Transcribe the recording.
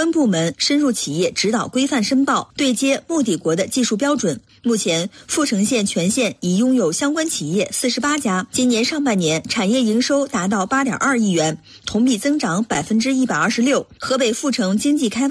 关部门深入企业指导规范申报，对接目的国的技术标准。目前，富城县全县已拥有相关企业48家，今年上半年产业营收达到8.2亿元，同比增长126%。河北富城经济开发